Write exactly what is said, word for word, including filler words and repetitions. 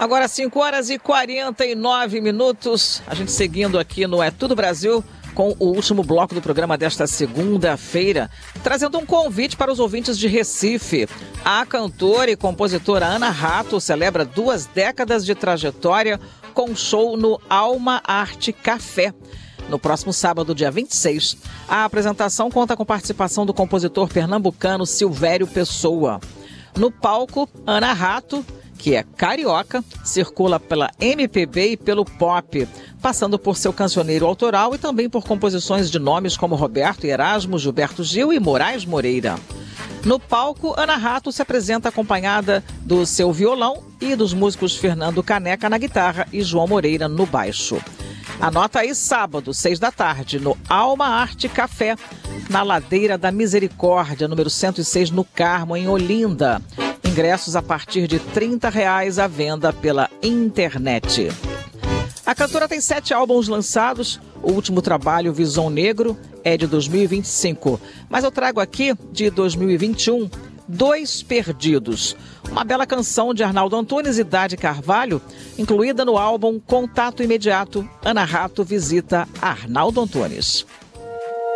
Agora cinco horas e quarenta e nove minutos, a gente seguindo aqui no É Tudo Brasil com o último bloco do programa desta segunda-feira, trazendo um convite para os ouvintes de Recife. A cantora e compositora Ana Rato celebra duas décadas de trajetória com show no Alma Arte Café. No próximo sábado, dia vinte e seis, a apresentação conta com participação do compositor pernambucano Silvério Pessoa. No palco, Ana Rato, que é carioca, circula pela M P B e pelo pop, passando por seu cancioneiro autoral e também por composições de nomes como Roberto Erasmo, Gilberto Gil e Moraes Moreira. No palco, Ana Rato se apresenta acompanhada do seu violão e dos músicos Fernando Caneca na guitarra e João Moreira no baixo. Anota aí, sábado, seis da tarde, no Alma Arte Café, na Ladeira da Misericórdia, número cento e seis, no Carmo, em Olinda. Ingressos a partir de trinta reais à venda pela internet. A cantora tem sete álbuns lançados. O último trabalho, Visão Negro, é de dois mil e vinte e cinco. Mas eu trago aqui, de dois mil e vinte e um, Dois Perdidos. Uma bela canção de Arnaldo Antunes e Dade Carvalho, incluída no álbum Contato Imediato. Ana Rato visita Arnaldo Antunes.